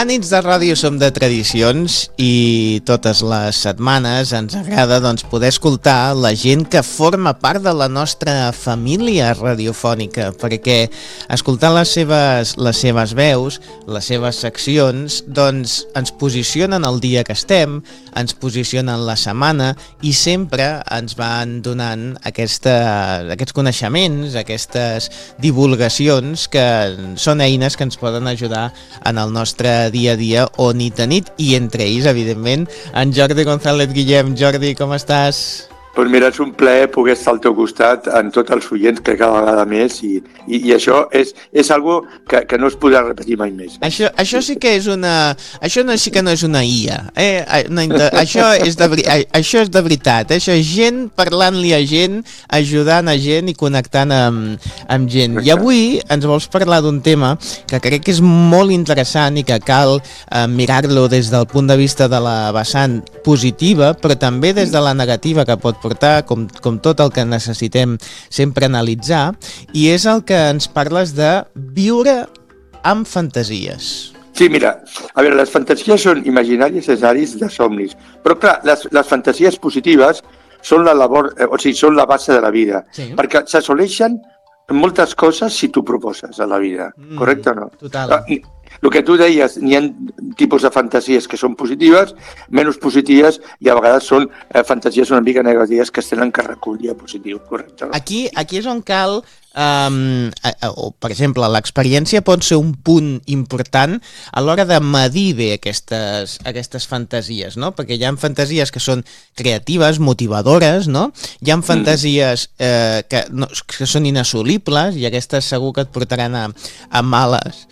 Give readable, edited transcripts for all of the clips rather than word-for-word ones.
A Nits de Ràdio som de tradicions i totes les setmanes ens agrada poder escoltar la gent que forma part de la nostra família radiofònica, perquè escoltar les seves veus, les seves seccions, ens posicionen el dia que estem, ens posicionen la setmana i sempre ens van donant aquests coneixements, aquestes divulgacions que són eines que ens poden ajudar en el nostre dia a dia o nit a nit, i entre ells, evidentment, en Jordi González Guillem. Jordi, com estàs? Doncs mira, és un plaer poder estar al teu costat en tots els oients, que cada vegada més, i això és algo que no es podrà repetir mai més. Això sí que és una... Això sí que no és una IA. Això és de veritat. Això és gent parlant-li a gent, ajudant a gent i connectant amb gent. I avui ens vols parlar d'un tema que crec que és molt interessant i que cal mirar-lo des del punt de vista de la vessant positiva, però també des de la negativa que pot portar, com tot el que necessitem sempre analitzar, i és el que ens parles de viure amb fantasies. Sí, mira, a veure, les fantasies són imaginaris escenaris de somnis, però clar, les fantasies positives són són la base de la vida, sí, perquè s'assoleixen moltes coses si tu proposes a la vida, correcte o no? Total. El que tu deies, n'hi ha tipus de fantasies que són positives, menys positives, i a vegades són fantasies una mica negatives que es tenen que recollir a positiu, correcte? No? Aquí és on cal, per exemple, l'experiència pot ser un punt important a l'hora de medir bé aquestes fantasies, no? Perquè hi ha fantasies que són creatives, motivadores, no? Hi ha fantasies que són inassolibles, i aquestes segur que et portaran a males...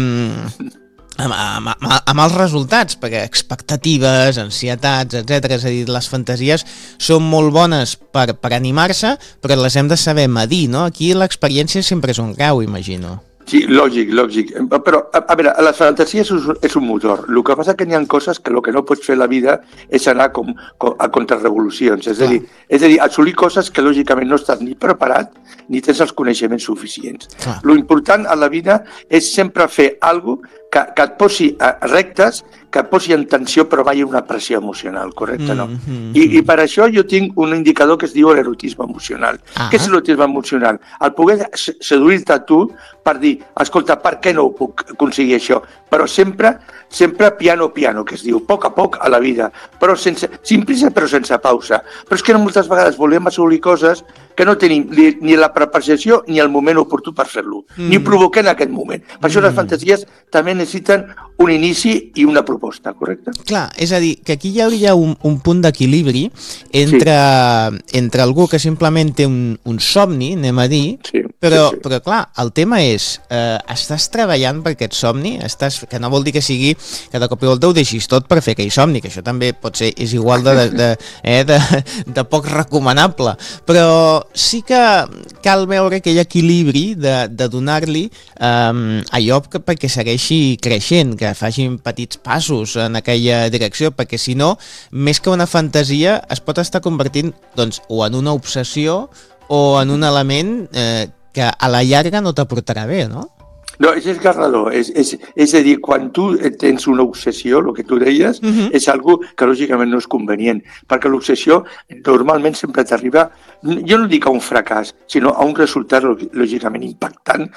amb els resultats, perquè expectatives, ansietats, etc. És a dir, les fantasies són molt bones per animar-se, però les hem de saber medir, no? Aquí l'experiència sempre és un grau, imagino. Sí, lògic. Però, a veure, les fantasies és un motor. El que passa que n'hi ha coses que el que no pots fer a la vida és anar a contrarrevolucions. És a dir, assolir coses que lògicament no estàs ni preparat ni tens els coneixements suficients. Lo important a la vida és sempre fer alguna cosa que et posi rectes, que et posi en tensió, però mai una pressió emocional, correcte, no? I per això jo tinc un indicador que es diu l'erotisme emocional. Què és l'erotisme emocional? El poder seduir-te a tu per dir, escolta, per què no ho puc aconseguir això? Però sempre piano, que es diu, a poc a la vida, però sin prisa però sense pausa. Però és que moltes vegades volem assolir coses que no tenim ni la preparació ni el moment oportú per fer-lo, ni ho provoquem en aquest moment. Per això les fantasies també necessiten un inici i una proposta, correcte? Clar, és a dir, que aquí hi hauria un punt d'equilibri entre algú que simplement té un somni, anem a dir, però clar, el tema és, estàs treballant per aquest somni, que no vol dir que sigui que de cop i volta ho deixis tot per fer aquell somni, que això també pot ser, és igual de poc recomanable, però sí que cal veure aquell equilibri de donar-li allò perquè segueixi creixent, que facin petits passos en aquella direcció, perquè si no, més que una fantasia, es pot estar convertint o en una obsessió o en un element que a la llarga no t'aportarà bé, no? No, és esgarrador. És a dir, quan tu tens una obsessió, el que tu deies, és algo que lògicament no és convenient, perquè l'obsessió normalment sempre t'arriba, jo no dic a un fracàs, sinó a un resultat lògicament impactant